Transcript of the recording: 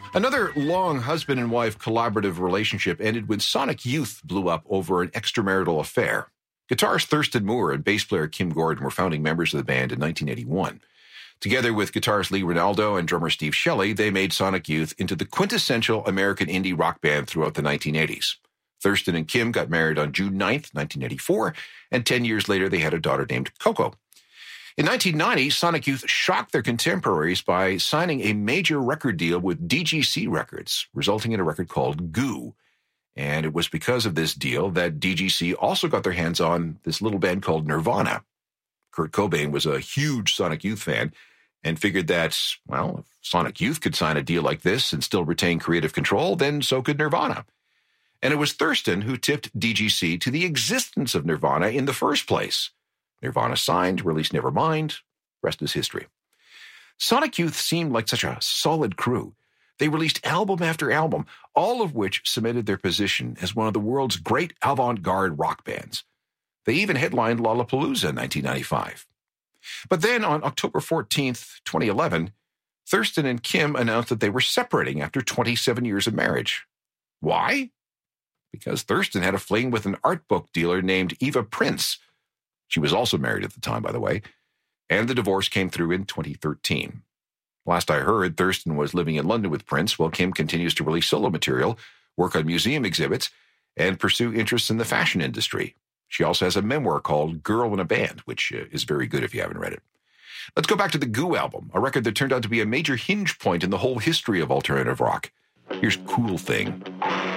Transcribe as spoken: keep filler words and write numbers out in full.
Another long husband and wife collaborative relationship ended when Sonic Youth blew up over an extramarital affair. Guitarist Thurston Moore and bass player Kim Gordon were founding members of the band in nineteen eighty-one. Together with guitarist Lee Ranaldo and drummer Steve Shelley, they made Sonic Youth into the quintessential American indie rock band throughout the nineteen eighties. Thurston and Kim got married on June ninth, nineteen eighty-four, and ten years later they had a daughter named Coco. In nineteen ninety, Sonic Youth shocked their contemporaries by signing a major record deal with D G C Records, resulting in a record called Goo. And it was because of this deal that D G C also got their hands on this little band called Nirvana. Kurt Cobain was a huge Sonic Youth fan and figured that, well, if Sonic Youth could sign a deal like this and still retain creative control, then so could Nirvana. And it was Thurston who tipped D G C to the existence of Nirvana in the first place. Nirvana signed, released Nevermind, rest is history. Sonic Youth seemed like such a solid crew. They released album after album, all of which cemented their position as one of the world's great avant-garde rock bands. They even headlined Lollapalooza in nineteen ninety-five. But then on October fourteenth, twenty eleven, Thurston and Kim announced that they were separating after twenty-seven years of marriage. Why? Because Thurston had a fling with an art book dealer named Eva Prince. She was also married at the time, by the way, and the divorce came through in twenty thirteen. Last I heard, Thurston was living in London with Prince, while Kim continues to release solo material, work on museum exhibits, and pursue interests in the fashion industry. She also has a memoir called Girl in a Band, which uh, is very good if you haven't read it. Let's go back to the Goo album, a record that turned out to be a major hinge point in the whole history of alternative rock. Here's Cool Thing.